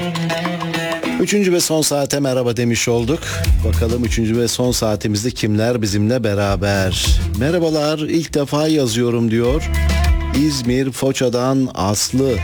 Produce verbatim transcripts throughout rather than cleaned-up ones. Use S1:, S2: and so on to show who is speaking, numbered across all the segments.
S1: Üçüncü ve son saate merhaba demiş olduk. Bakalım üçüncü ve son saatimizde kimler bizimle beraber? Merhabalar, ilk defa yazıyorum diyor. İzmir Foça'dan Aslı.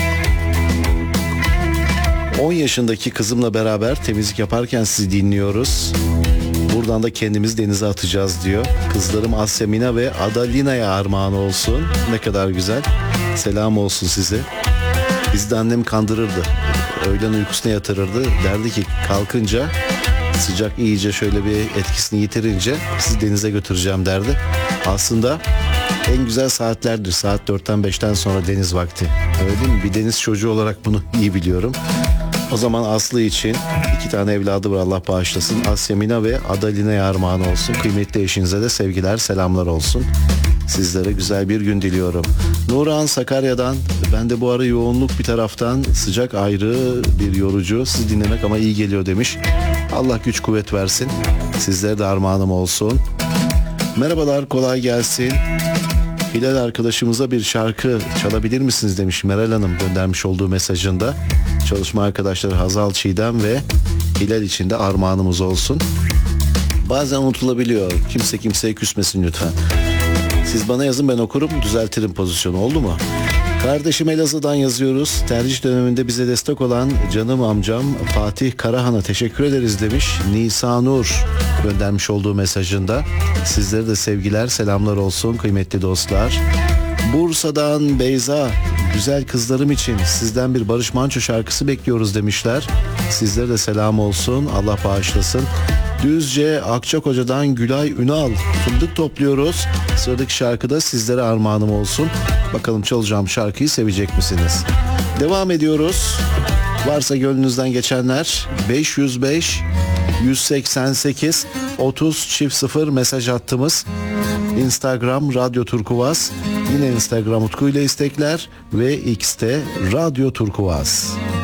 S1: on yaşındaki kızımla beraber temizlik yaparken sizi dinliyoruz. Buradan da kendimizi denize atacağız diyor. Kızlarım Asemina ve Adalina'ya armağan olsun. Ne kadar güzel. Selam olsun size. Bizi de annem kandırırdı. Öğlen uykusuna yatırırdı. Derdi ki kalkınca sıcak iyice şöyle bir etkisini yitirince sizi denize götüreceğim derdi. Aslında en güzel saatlerdir. Saat dörtten beşten sonra deniz vakti. Öyle değil mi? Bir deniz çocuğu olarak bunu iyi biliyorum. O zaman Aslı için iki tane evladı var, Allah bağışlasın. Asyamina ve Adalina'ya armağan olsun. Kıymetli eşinize de sevgiler, selamlar olsun. Sizlere güzel bir gün diliyorum. Nurhan Sakarya'dan, ben de bu ara yoğunluk bir taraftan, sıcak ayrı bir yorucu, sizi dinlemek ama iyi geliyor demiş. Allah güç kuvvet versin. Sizlere de armağanım olsun. Merhabalar, kolay gelsin. Hilal arkadaşımıza bir şarkı çalabilir misiniz demiş Meral Hanım göndermiş olduğu mesajında. Çalışma arkadaşları Hazal, Çiğdem ve Hilal için de armağanımız olsun. Bazen unutulabiliyor. Kimse kimseye küsmesin lütfen. Siz bana yazın, ben okurum, düzeltirim pozisyonu, oldu mu? Kardeşim Elazığ'dan yazıyoruz. Tercih döneminde bize destek olan canım amcam Fatih Karahan'a teşekkür ederiz demiş. Nisa Nur göndermiş olduğu mesajında. Sizlere de sevgiler, selamlar olsun kıymetli dostlar. Bursa'dan Beyza, güzel kızlarım için sizden bir Barış Manço şarkısı bekliyoruz demişler. Sizlere de selam olsun, Allah bağışlasın. Düzce Akçakoca'dan Gülay Ünal, fındık topluyoruz. Sıradaki şarkıda sizlere armağanım olsun. Bakalım çalacağım şarkıyı sevecek misiniz? Devam ediyoruz. Varsa gönlünüzden geçenler beş yüz beş yüz seksen sekiz otuz çift sıfır mesaj hattımız. Instagram Radyo Turkuaz, yine Instagram Utku ile istekler ve X'te Radyo Turkuaz.